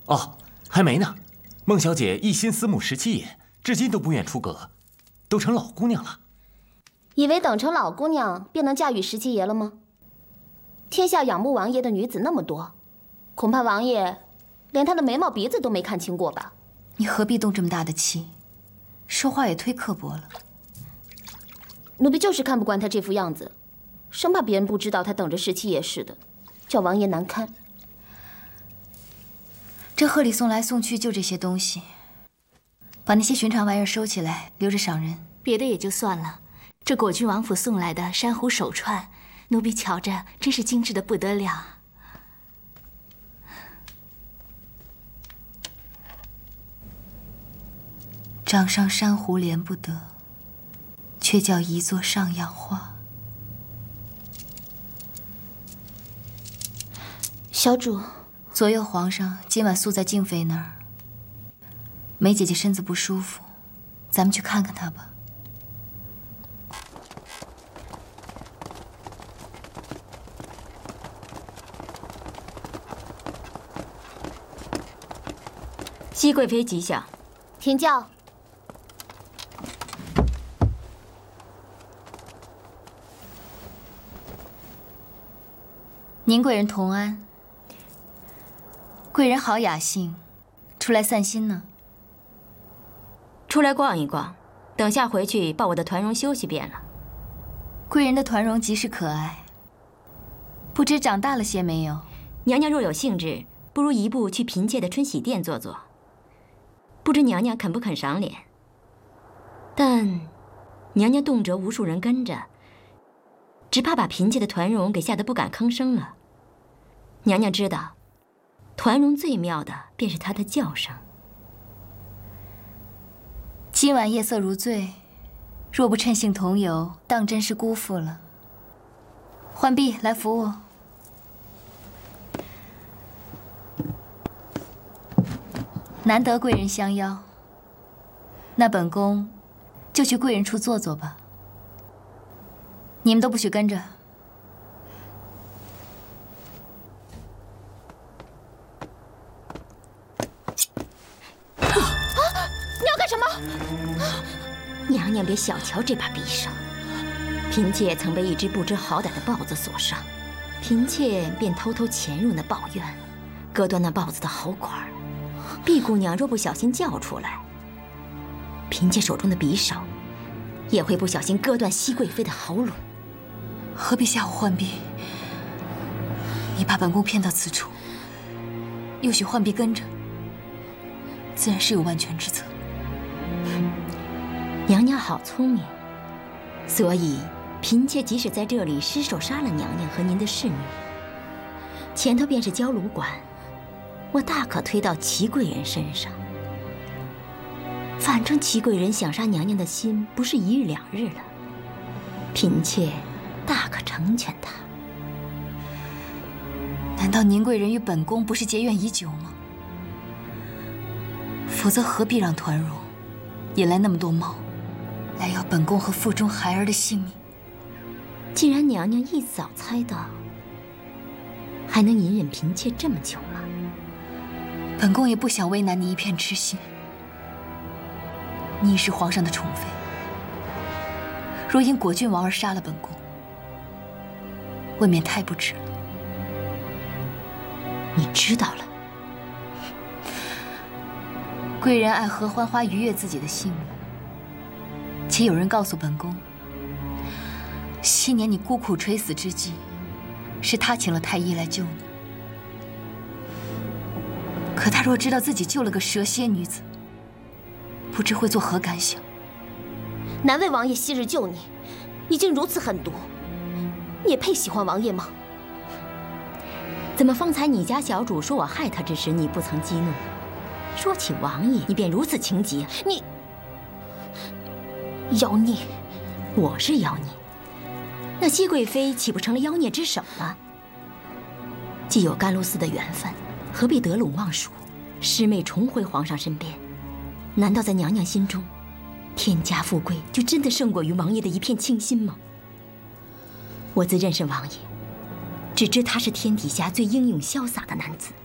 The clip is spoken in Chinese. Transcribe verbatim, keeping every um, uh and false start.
哦，还没呢。孟小姐一心思慕十七爷，至今都不愿出阁，都成老姑娘了。 以为等成老姑娘便能驾驭十七爷了吗？天下仰慕王爷的女子那么多，恐怕王爷连她的眉毛鼻子都没看清过吧？ 你何必动这么大的气？说话也忒刻薄了。 奴婢就是看不惯她这副样子，生怕别人不知道她等着十七爷似的，叫王爷难堪。 这贺礼送来送去就这些东西，把那些寻常玩意儿收起来，留着赏人。 别的也就算了，这果郡王府送来的珊瑚手串，奴婢瞧着真是精致的不得了。 掌上珊瑚连不得，却叫一座上阳花。 小主， 左右皇上今晚宿在静妃那儿。梅姐姐身子不舒服，咱们去看看她吧。 熹贵妃吉祥， 停轿。 宁贵人同安。贵人好雅兴，出来散心呢？ 出来逛一逛，等下回去抱我的团蓉休息便了。 贵人的团蓉极是可爱，不知长大了些没有？ 娘娘若有兴致，不如移步去嫔妾的春喜殿坐坐。不知娘娘肯不肯赏脸？但娘娘动辄无数人跟着，只怕把嫔妾的团蓉给吓得不敢吭声了。娘娘知道，团蓉最妙的便是她的叫声。 今晚夜色如醉，若不趁兴同游，当真是辜负了。浣碧，来扶我。难得贵人相邀，那本宫就去贵人处坐坐吧。你们都不许跟着。 你要干什么？ 娘娘别小瞧这把匕首，嫔妾曾被一只不知好歹的豹子所伤，嫔妾便偷偷潜入那豹院，割断那豹子的喉管。碧姑娘若不小心叫出来，嫔妾手中的匕首也会不小心割断熹贵妃的喉咙。 何必吓唬浣碧？你把本宫骗到此处，又许浣碧跟着，自然是有万全之策。 娘娘好聪明，所以嫔妾即使在这里失手杀了娘娘和您的侍女，前头便是交鲁馆，我大可推到祺贵人身上。反正祺贵人想杀娘娘的心不是一日两日了，嫔妾大可成全他。 难道宁贵人与本宫不是结怨已久吗？否则何必让团蓉引来那么多猫，来要本宫和腹中孩儿的性命？ 既然娘娘一早猜到，还能隐忍嫔妾这么久吗？ 本宫也不想为难你一片痴心。你已是皇上的宠妃，若因果郡王而杀了本宫，未免太不智了。 你知道了。 贵人爱合欢花愉悦自己的性命，且有人告诉本宫，昔年你孤苦垂死之际，是他请了太医来救你。可他若知道自己救了个蛇蝎女子，不知会作何感想。 难为王爷昔日救你，已经如此狠毒，你也配喜欢王爷吗？ 怎么方才你家小主说我害他之时，你不曾激怒？说起王爷，你便如此情急？ 你妖孽！ 我是妖孽，那熹贵妃岂不成了妖孽之首了？既有甘露寺的缘分，何必得陇望蜀，师妹重回皇上身边？难道在娘娘心中，天家富贵就真的胜过于王爷的一片清心吗？我自认识王爷，只知他是天底下最英勇潇洒的男子。